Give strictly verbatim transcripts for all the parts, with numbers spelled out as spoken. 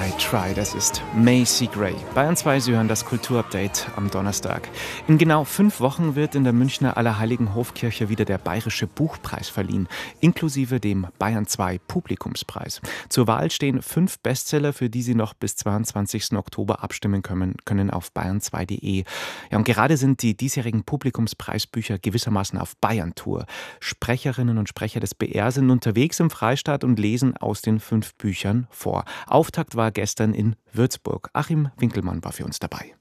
I Try, das ist Macy Gray. Bayern zwei, Sie hören das Kulturupdate am Donnerstag. In genau fünf Wochen wird in der Münchner Allerheiligen Hofkirche wieder der Bayerische Buchpreis verliehen, inklusive dem Bayern zwei Publikumspreis. Zur Wahl stehen fünf Bestseller, für die Sie noch bis zweiundzwanzigsten Oktober abstimmen können, können auf bayern zwei punkt de. Ja, und gerade sind die diesjährigen Publikumspreisbücher gewissermaßen auf Bayern-Tour. Sprecherinnen und Sprecher des B R sind unterwegs im Freistaat und lesen aus den fünf Büchern vor. Auftakt war gestern in Würzburg. Achim Winkelmann war für uns dabei.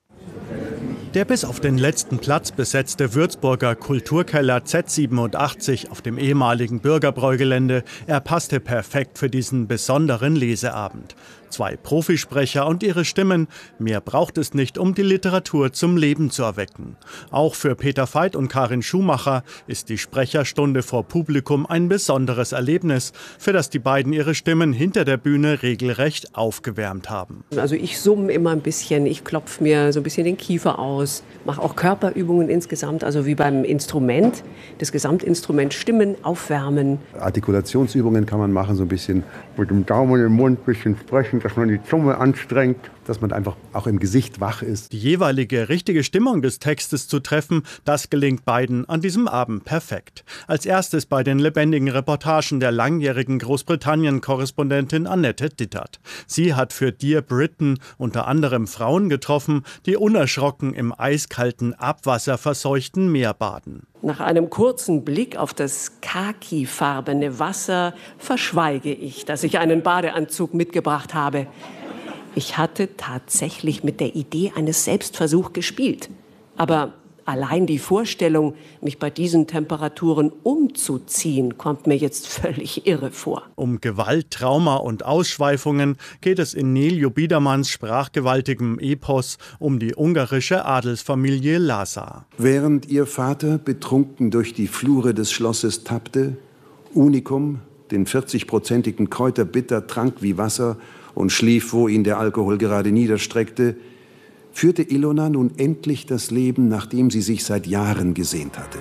Der bis auf den letzten Platz besetzte Würzburger Kulturkeller Z siebenundachtzig auf dem ehemaligen Bürgerbräugelände, er passte perfekt für diesen besonderen Leseabend. Zwei Profisprecher und ihre Stimmen, mehr braucht es nicht, um die Literatur zum Leben zu erwecken. Auch für Peter Veit und Karin Schumacher ist die Sprecherstunde vor Publikum ein besonderes Erlebnis, für das die beiden ihre Stimmen hinter der Bühne regelrecht aufgewärmt haben. Also ich summe immer ein bisschen, ich klopfe mir so ein bisschen den Kiefer aus, mache auch Körperübungen insgesamt, also wie beim Instrument, das Gesamtinstrument Stimmen aufwärmen. Artikulationsübungen kann man machen, so ein bisschen mit dem Daumen im Mund, ein bisschen sprechen, dass man die Zunge anstrengt, dass man einfach auch im Gesicht wach ist. Die jeweilige richtige Stimmung des Textes zu treffen, das gelingt beiden an diesem Abend perfekt. Als erstes bei den lebendigen Reportagen der langjährigen Großbritannien-Korrespondentin Annette Dittert. Sie hat für Dear Britain unter anderem Frauen getroffen, die unerschrocken im eiskalten, abwasserverseuchten Meer baden. Nach einem kurzen Blick auf das khakifarbene Wasser verschweige ich, dass ich einen Badeanzug mitgebracht habe. Ich hatte tatsächlich mit der Idee eines Selbstversuchs gespielt. Aber allein die Vorstellung, mich bei diesen Temperaturen umzuziehen, kommt mir jetzt völlig irre vor. Um Gewalt, Trauma und Ausschweifungen geht es in Neil Biedermanns sprachgewaltigem Epos um die ungarische Adelsfamilie Lázár. Während ihr Vater betrunken durch die Flure des Schlosses tappte, Unikum, den vierzigprozentigen Kräuterbitter, trank wie Wasser und schlief, wo ihn der Alkohol gerade niederstreckte, führte Ilona nun endlich das Leben, nach dem sie sich seit Jahren gesehnt hatte.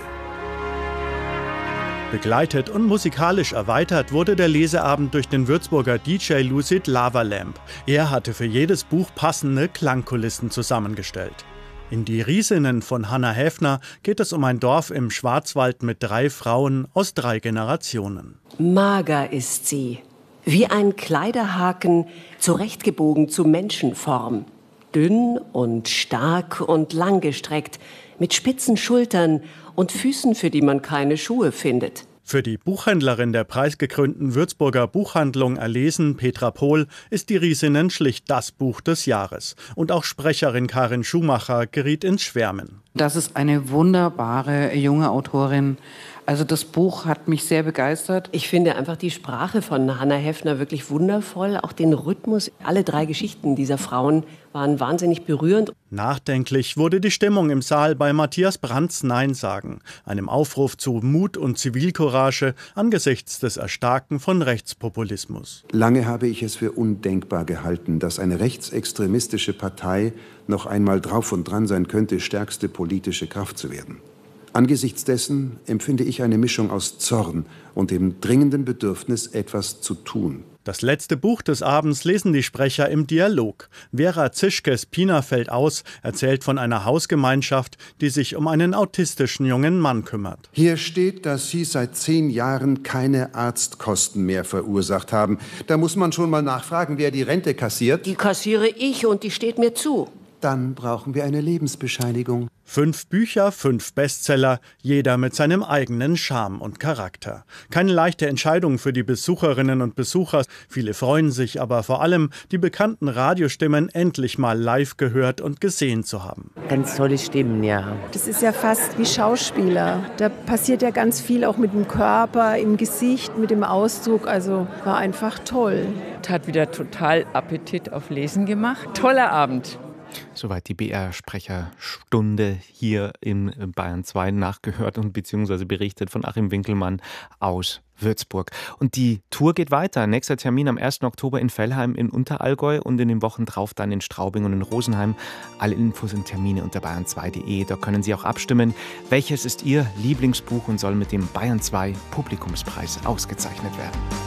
Begleitet und musikalisch erweitert wurde der Leseabend durch den Würzburger D J Lucid Lavalamp. Er hatte für jedes Buch passende Klangkulissen zusammengestellt. In Die Riesinnen von Hannah Häfner geht es um ein Dorf im Schwarzwald mit drei Frauen aus drei Generationen. Mager ist sie, wie ein Kleiderhaken, zurechtgebogen zu Menschenform. Dünn und stark und langgestreckt, mit spitzen Schultern und Füßen, für die man keine Schuhe findet. Für die Buchhändlerin der preisgekrönten Würzburger Buchhandlung Erlesen, Petra Pohl, ist Die Riesinnen schlicht das Buch des Jahres. Und auch Sprecherin Karin Schumacher geriet ins Schwärmen. Das ist eine wunderbare junge Autorin. Also das Buch hat mich sehr begeistert. Ich finde einfach die Sprache von Hannah Häfner wirklich wundervoll. Auch den Rhythmus. Alle drei Geschichten dieser Frauen waren wahnsinnig berührend. Nachdenklich wurde die Stimmung im Saal bei Matthias Brandts Nein sagen, einem Aufruf zu Mut und Zivilcourage angesichts des Erstarken von Rechtspopulismus. Lange habe ich es für undenkbar gehalten, dass eine rechtsextremistische Partei noch einmal drauf und dran sein könnte, stärkste politische Kraft zu werden. Angesichts dessen empfinde ich eine Mischung aus Zorn und dem dringenden Bedürfnis, etwas zu tun. Das letzte Buch des Abends lesen die Sprecher im Dialog. Vera Zischkes Pina fällt aus, erzählt von einer Hausgemeinschaft, die sich um einen autistischen jungen Mann kümmert. Hier steht, dass Sie seit zehn Jahren keine Arztkosten mehr verursacht haben. Da muss man schon mal nachfragen, wer die Rente kassiert. Die kassiere ich und die steht mir zu. Dann brauchen wir eine Lebensbescheinigung. Fünf Bücher, fünf Bestseller, jeder mit seinem eigenen Charme und Charakter. Keine leichte Entscheidung für die Besucherinnen und Besucher. Viele freuen sich aber vor allem, die bekannten Radiostimmen endlich mal live gehört und gesehen zu haben. Ganz tolle Stimmen, ja. Das ist ja fast wie Schauspieler. Da passiert ja ganz viel auch mit dem Körper, im Gesicht, mit dem Ausdruck. Also war einfach toll. Hat wieder total Appetit auf Lesen gemacht. Toller Abend. Soweit die B R-Sprecherstunde hier in Bayern zwei, nachgehört und beziehungsweise berichtet von Achim Winkelmann aus Würzburg. Und die Tour geht weiter. Nächster Termin am ersten Oktober in Fellheim in Unterallgäu und in den Wochen drauf dann in Straubing und in Rosenheim. Alle Infos und Termine unter bayern zwei punkt de. Da können Sie auch abstimmen. Welches ist Ihr Lieblingsbuch und soll mit dem Bayern zwei Publikumspreis ausgezeichnet werden?